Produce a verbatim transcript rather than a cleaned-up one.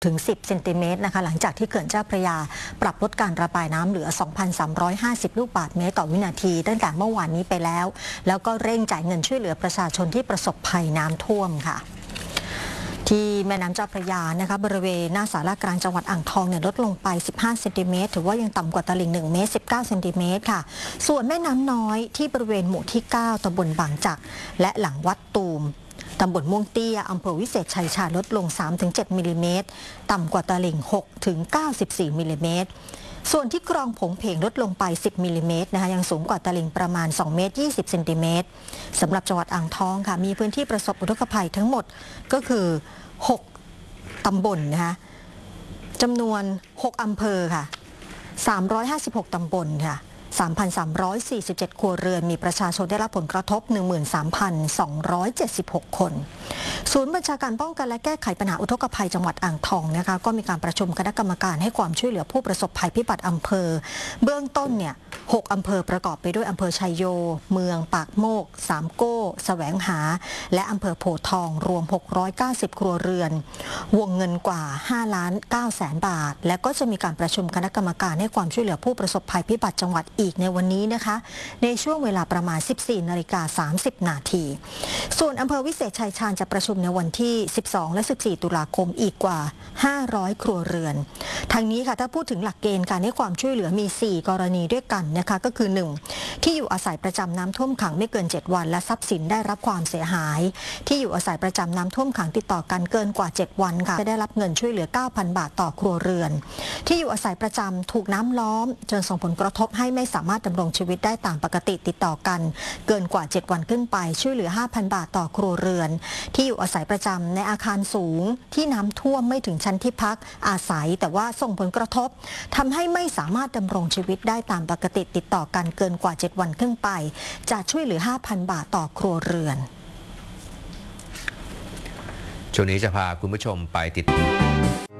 ถึงสิบเซนติเมตรนะคะหลังจากที่เขื่อนเจ้าพระยาปรับลดการระบายน้ำเหลือ สองพันสามร้อยห้าสิบ ลูกบาศก์เมตรต่อวินาทีตั้งแต่เมื่อวานนี้ไปแล้วแล้วก็เร่งจ่ายเงินช่วยเหลือประชาชนที่ประสบภัยน้ำท่วมค่ะที่แม่น้ำเจ้าพระยานะคะบริเวณหน้าศาลากลางจังหวัดอ่างทองเนี่ยลดลงไปสิบห้าเซนติเมตรถือว่ายังต่ำกว่าตลิ่งหนึ่งเมตรสิบเก้าเซนติเมตรค่ะส่วนแม่น้ำน้อยที่บริเวณหมู่ที่เก้าตำบลบางจักรและหลังวัดตูมตำบลม่วงเตี้ยอำเภอวิเศษชัยชาญลดลง สามถึงเจ็ด มิลลิเมตรต่ำกว่าตลิ่ง หกถึงเก้าสิบสี่ มิลลิเมตรส่วนที่คลองผงเพงลดลงไปสิบมิลลิเมตรนะคะยังสูงกว่าตลิ่งประมาณสองเมตรยี่สิบเซนติเมตรสำหรับจังหวัดอ่างทองค่ะมีพื้นที่ประสบอุทกภัยทั้งหมดก็คือหกตำบลนะคะจำนวนหกอำเภอค่ะสามร้อยห้าสิบหกตำบลค่ะสามพันสามร้อยสี่สิบเจ็ด ครัวเรือนมีประชาชนได้รับผลกระทบ หนึ่งหมื่นสามพันสองร้อยเจ็ดสิบหก คนศูนย์บัญชาการป้องกันและแก้ไขปัญหาอุทกภัยจังหวัดอ่างทองนะคะก็มีการประชุมคณะกรรมการให้ความช่วยเหลือผู้ประสบภัยพิบัติอำเภอเบื้องต้นเนี่ยหกอำเภอประกอบไปด้วยอำเภอชัยโยเมืองปากโมกสามโก้แสวงหาและอำเภอโพธิ์ทองรวมหกร้อยเก้าสิบครัวเรือนวงเงินกว่าห้าล้านเก้าแสนบาทและก็จะมีการประชุมคณะกรรมการให้ความช่วยเหลือผู้ประสบภัยพิบัติจังหวัดอีกในวันนี้นะคะในช่วงเวลาประมาณ สิบสี่นาฬิกาสามสิบ นาทีส่วนอำเภอวิเศษชัยชาญจะประชุมในวันที่สิบสองและสิบสี่ตุลาคมอีกกว่าห้าร้อยครัวเรือนทางนี้ค่ะถ้าพูดถึงหลักเกณฑ์การให้ความช่วยเหลือมีสี่กรณีด้วยกันนะคะก็คือหนึ่งที่อยู่อาศัยประจำน้ำท่วมขังไม่เกินเจ็ดวันและทรัพย์สินได้รับความเสียหายที่อยู่อาศัยประจำน้ำท่วมขังติดต่อกันเกินกว่าเจ็ดวันค่ะจะได้รับเงินช่วยเหลือ เก้าพัน บาทต่อครัวเรือนที่อยู่อาศัยประจำถูกน้ำล้อมจนส่งผลกระทบให้ไม่สามารถดำรงชีวิตได้ตามปกติติดต่อกันเกินกว่าเจ็ดวันขึ้นไปช่วยเหลือ ห้าพัน บาทต่อครัวเรือนที่อยู่อาศัยประจำในอาคารสูงที่น้ำท่วมไม่ถึงชั้นที่พักอาศัยแต่ว่าส่งผลกระทบทำให้ไม่สามารถดำรงชีวิตได้ตามปกติติดต่อกันเกินกว่าเจ็ดวันขึ้นไปจะช่วยเหลือ ห้าพัน บาทต่อครัวเรือนช่วงนี้จะพาคุณผู้ชมไปติด